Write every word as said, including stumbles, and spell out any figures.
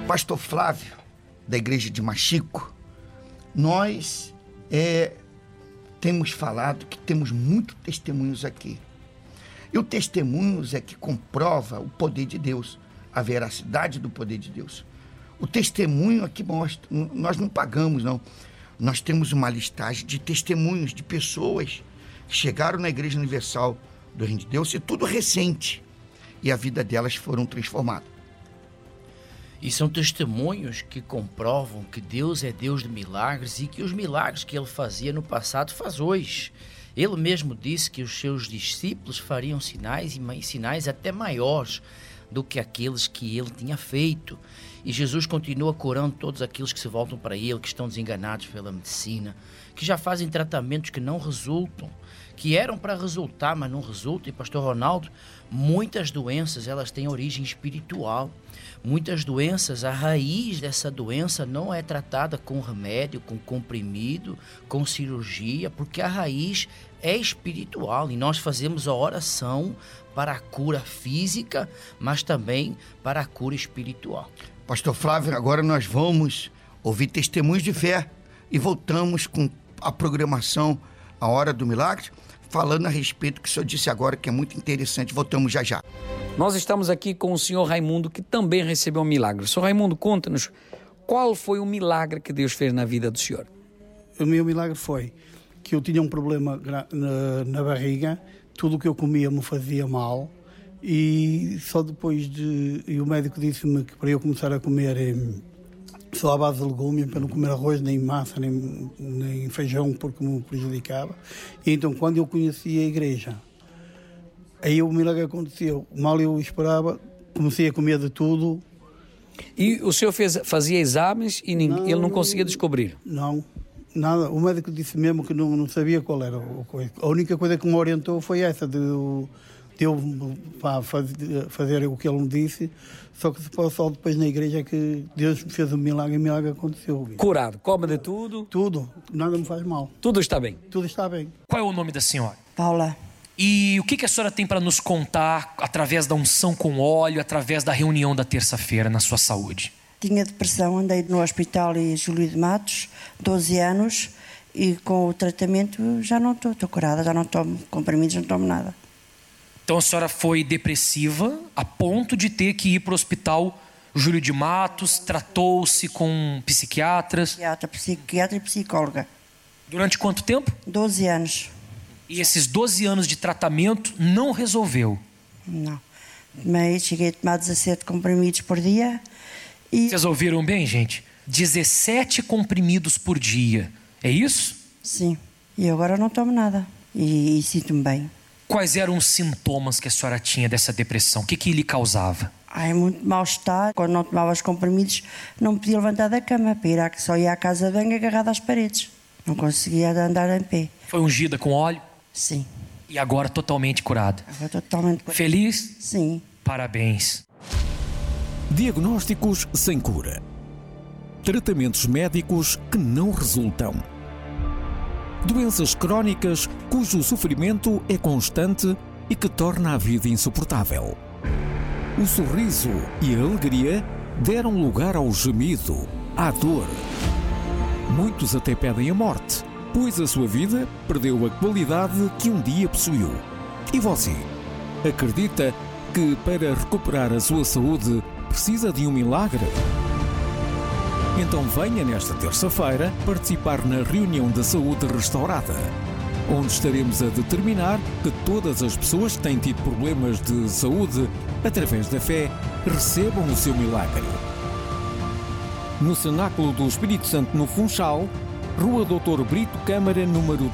Pastor Flávio, da igreja de Machico, nós é, temos falado que temos muitos testemunhos aqui. E o testemunhos é que comprova o poder de Deus, a veracidade do poder de Deus. O testemunho aqui mostra, nós não pagamos, não. Nós temos uma listagem de testemunhos de pessoas que chegaram na Igreja Universal do Reino de Deus, e tudo recente, e a vida delas foram transformadas. E são testemunhos que comprovam que Deus é Deus de milagres e que os milagres que Ele fazia no passado faz hoje. Ele mesmo disse que os seus discípulos fariam sinais e sinais até maiores do que aqueles que Ele tinha feito. E Jesus continua curando todos aqueles que se voltam para Ele, que estão desenganados pela medicina, que já fazem tratamentos que não resultam, que eram para resultar, mas não resultam. E, pastor Ronaldo, muitas doenças, elas têm origem espiritual. Muitas doenças, a raiz dessa doença não é tratada com remédio, com comprimido, com cirurgia, porque a raiz é espiritual. E nós fazemos a oração para a cura física, mas também para a cura espiritual. Pastor Flávio, agora nós vamos ouvir testemunhos de fé e voltamos com a programação A Hora do Milagre, falando a respeito do que o senhor disse agora, que é muito interessante. Voltamos já já. Nós estamos aqui com o senhor Raimundo, que também recebeu um milagre. Senhor Raimundo, conta-nos qual foi o milagre que Deus fez na vida do senhor. O meu milagre foi que eu tinha um problema na, na barriga, tudo o que eu comia me fazia mal, e só depois de... E o médico disse-me que para eu começar a comer só à base de legumes, para não comer arroz, nem massa, nem, nem feijão, porque me prejudicava. E então, quando eu conheci a igreja, aí o milagre aconteceu. Mal eu esperava, comecei a comer de tudo. E o senhor fez, fazia exames e ninguém, não, ele não conseguia descobrir? Não, nada. O médico disse mesmo que não, não sabia qual era a coisa. A única coisa que me orientou foi essa, de, de eu pá, fazer, fazer o que ele me disse. Só que só depois na igreja que Deus me fez um milagre e o milagre aconteceu. Curado, come de tudo? Tudo, nada me faz mal. Tudo está bem? Tudo está bem. Qual é o nome da senhora? Paula. E o que, que a senhora tem para nos contar através da unção com óleo, através da reunião da terça-feira na sua saúde? Tinha depressão, andei no hospital em Júlio de Matos, doze anos, e com o tratamento já não estou, estou curada, já não tomo comprimidos, não tomo nada. Então a senhora foi depressiva a ponto de ter que ir para o hospital Júlio de Matos, tratou-se com psiquiatras? Psiquiatra, psiquiatra e psicóloga. Durante quanto tempo? doze anos. E esses doze anos de tratamento não resolveu? Não. Mas cheguei a tomar dezassete comprimidos por dia. E... Vocês ouviram bem, gente? dezessete comprimidos por dia. É isso? Sim. E agora não tomo nada. E, e sinto-me bem. Quais eram os sintomas que a senhora tinha dessa depressão? O que, que lhe causava? Ai, muito mal-estar. Quando não tomava os comprimidos, não me podia levantar da cama. Para ir à, só ia à casa de banho agarrada às paredes. Não conseguia andar em pé. Foi ungida com óleo? Sim. E agora totalmente curada? Agora totalmente curada. Feliz? Sim. Parabéns. Diagnósticos sem cura. Tratamentos médicos que não resultam. Doenças crónicas cujo sofrimento é constante e que torna a vida insuportável. O sorriso e a alegria deram lugar ao gemido, à dor. Muitos até pedem a morte, pois a sua vida perdeu a qualidade que um dia possuiu. E você? Acredita que para recuperar a sua saúde precisa de um milagre? Então venha nesta terça-feira participar na reunião da saúde restaurada, onde estaremos a determinar que todas as pessoas que têm tido problemas de saúde, através da fé, recebam o seu milagre. No Cenáculo do Espírito Santo, no Funchal, Rua doutor Brito Câmara, número